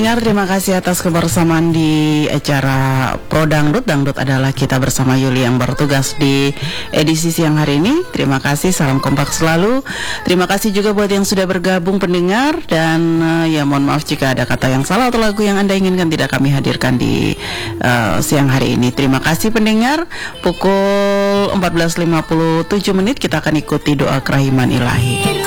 pendengar, terima kasih atas kebersamaan di acara Pro Dangdut. Dangdut adalah kita bersama Yuli yang bertugas di edisi siang hari ini. Terima kasih, salam kompak selalu. Terima kasih juga buat yang sudah bergabung pendengar. Dan ya mohon maaf jika ada kata yang salah atau lagu yang Anda inginkan tidak kami hadirkan di siang hari ini. Terima kasih pendengar. Pukul 14.57 kita akan ikuti doa kerahiman ilahi.